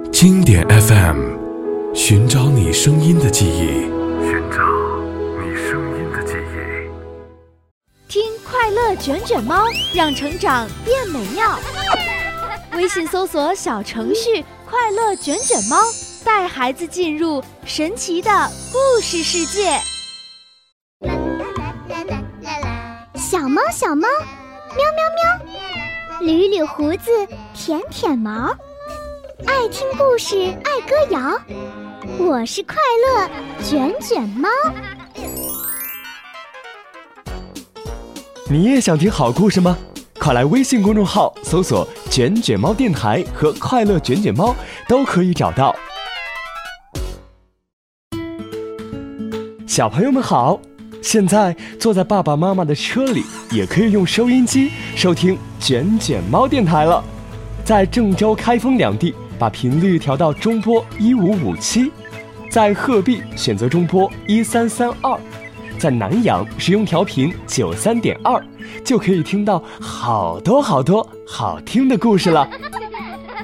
经典 FM， 寻找你声音的记忆， 听快乐卷卷猫，让成长变美妙。微信搜索小程序快乐卷卷猫，带孩子进入神奇的故事世界。 小猫小猫，喵喵喵，捋捋胡子，舔舔毛，爱听故事，爱歌谣。我是快乐卷卷猫。 你也想听好故事吗？快来微信公众号搜索卷卷猫电台和快乐卷卷猫，都可以找到。小朋友们好，现在坐在爸爸妈妈的车里，也可以用收音机收听卷卷猫电台了。在郑州、开封两地把频率调到中波1557，在鹤壁选择中波1332，在南阳使用调频93.2，就可以听到好多好听的故事了。